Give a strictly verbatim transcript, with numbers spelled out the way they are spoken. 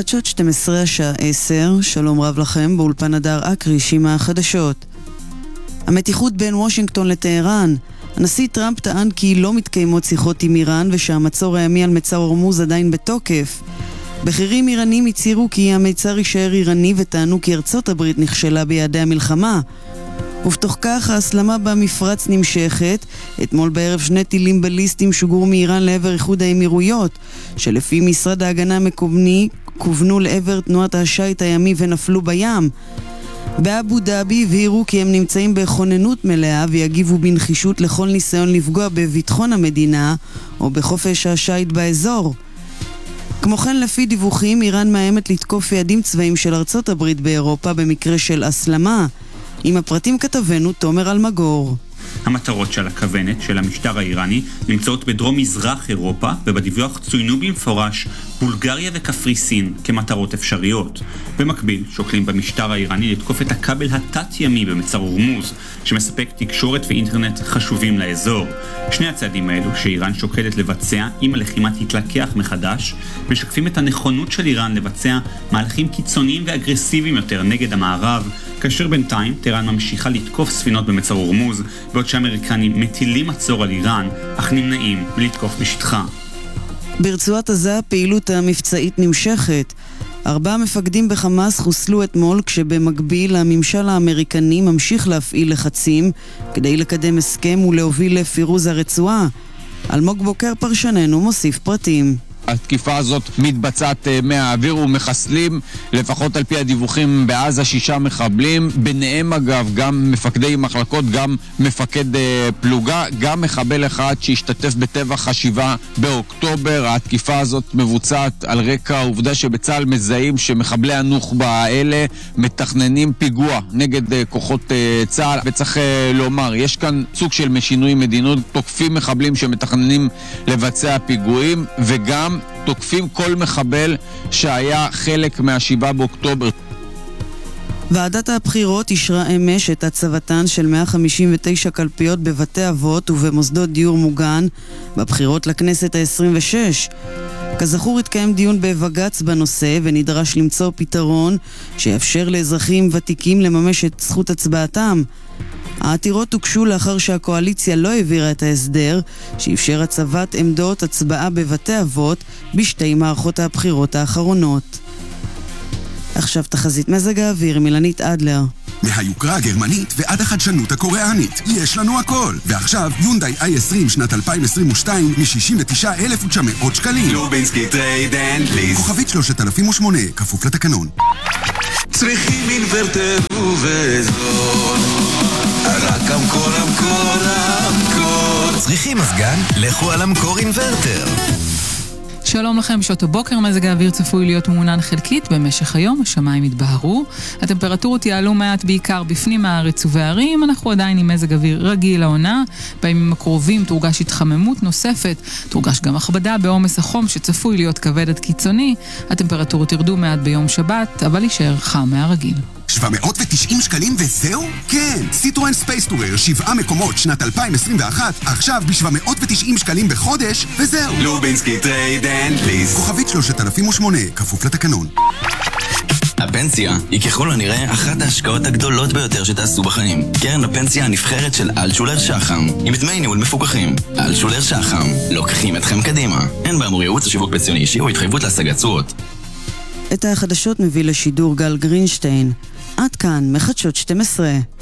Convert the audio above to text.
בחדשות שתים עשרה השעה עשר, שלום רב לכם, באולפן הדר אקריש עם החדשות. המתיחות בין וושינגטון לטהרן. הנשיא טראמפ טען כי לא מתקיימות שיחות עם איראן ושהמצור הימי על מצר הורמוז עדיין בתוקף. בכירים איראנים הצהירו כי המצר יישאר איראני וטענו כי ארצות הברית נכשלה ביעדי המלחמה. ובתוך כך ההסלמה במפרץ נמשכת. אתמול בערב שני טילים בליסטיים שוגרו מאיראן לעבר איחוד האמירויות, שלפי משרד ההגנה המקומי כוונו לעבר תנועת השייט הימי ונפלו בים. באבו דאבי הבהירו כי הם נמצאים בכוננות מלאה ויגיבו בנחישות לכל ניסיון לפגוע בביטחון המדינה או בחופש השייט באזור. כמו כן, לפי דיווחים, איראן מאיימת לתקוף יעדים צבאיים של ארצות הברית באירופה במקרה של הסלמה. עם הפרטים כתבנו תומר אלמגור. המטרות של הכוונת של המשטר האיראני נמצאות בדרום מזרח אירופה, ובדיווח צוינו במפורש בולגריה וקפריסין כמטרות אפשריות. במקביל, שוקלים במשטר האיראני לתקוף את הכבל התת-ימי במצר הורמוז, שמספק תקשורת ואינטרנט חשובים לאזור. שני הצעדים האלו שאיראן שוקלת לבצע אם הלחימה תתלקח מחדש, משקפים את הנכונות של איראן לבצע מהלכים קיצוניים ואגרסיביים יותר נגד המערב, כאשר בינתיים טהרן ממשיכה לתקוף ספינות במצר הורמוז, בעוד שהאמריקנים מטילים מצור על איראן, אך נמנעים מלתקוף בשטחה. ברצועת עזה הפעילות המבצעית נמשכת. ארבעה מפקדים בחמאס חוסלו אתמול, כשבמקביל הממשל האמריקני ממשיך להפעיל לחצים כדי לקדם הסכם ולהוביל לפירוז הרצועה. אלמוג בוקר פרשננו מוסיף פרטים. התקיפה הזאת מתבצעת מהאוויר ומחסלים, לפחות על פי הדיווחים בעזה, שישה מחבלים, ביניהם אגב גם מפקדי מחלקות, גם מפקד פלוגה, גם מחבל אחד שהשתתף בטבח השבעה באוקטובר. התקיפה הזאת מבוצעת על רקע העובדה שבצה"ל מזהים שמחבלי הנוח'בה האלה מתכננים פיגוע נגד כוחות צה"ל, וצריך לומר, יש כאן סוג של משינוי מדיניות, תוקפים מחבלים שמתכננים לבצע פיגועים וגם תוקפים כל מחבל שהיה חלק מהשבעה באוקטובר. ועדת הבחירות אישרה אמש את הצבתן של מאה חמישים ותשע קלפיות בבתי אבות ובמוסדות דיור מוגן בבחירות לכנסת ה-עשרים ושש. כזכור, התקיים דיון בבג"ץ בנושא ונדרש למצוא פתרון שיאפשר לאזרחים ותיקים לממש את זכות הצבעתם. העתירות הוגשו לאחר שהקואליציה לא העבירה את ההסדר שאפשר הצבת עמדות הצבעה בבתי אבות בשתי מערכות הבחירות האחרונות. עכשיו תחזית מזג האוויר, מילנית אדלר. מהיוקרה הגרמנית ועד החדשנות הקוריאנית, יש לנו הכל. ועכשיו יונדאי איי עשרים שנת אלפיים עשרים ושתיים מ-שישים ותשעה אלף ותשע מאות שקלים. לובינסקי טרייד אנד ליז. כוכבית שלושת אלפים ושמונה, כפוף לתקנון. צריכים אינוורטר ובזול, רק המקור המקור המקור. צריכים מזגן? לכו על המקור אינוורטר. שלום לכם, בשעות הבוקר מזג האוויר צפוי להיות מעונן חלקית במשך היום, השמיים יתבהרו, הטמפרטורות יעלו מעט בעיקר בפנים הארץ ובערים, אנחנו עדיין עם מזג אוויר רגיל לעונה, בימים הקרובים תורגש התחממות נוספת, תורגש גם הכבדה בעומס החום שצפוי להיות כבד עד קיצוני, הטמפרטורות ירדו מעט ביום שבת, אבל יישאר חם מהרגיל. שבע מאות ותשעים שקלים וזהו? כן, סיטרואן ספייס טורר, שבעה מקומות שנת אלפיים עשרים ואחת, עכשיו ב-שבע מאות ותשעים שקלים בחודש וזהו. לובינסקי טרייד אנד ליז. כוכבית שלושת אלפים ושמונה, כפוף לתקנון. הפנסיה היא ככל הנראה אחת ההשקעות הגדולות ביותר שתעשו בחיים. קרן הפנסיה הנבחרת של אלטשולר שחם, עם דמי ניהול מפוקחים. אלטשולר שחם, לוקחים אתכם קדימה. אין באמור ייעוץ או שיווק פנסיוני אישי או התחייבות להשגת תשואות. את החדשות מביא לשידור גל גרינשטיין. עד כאן מחדשות שתים עשרה.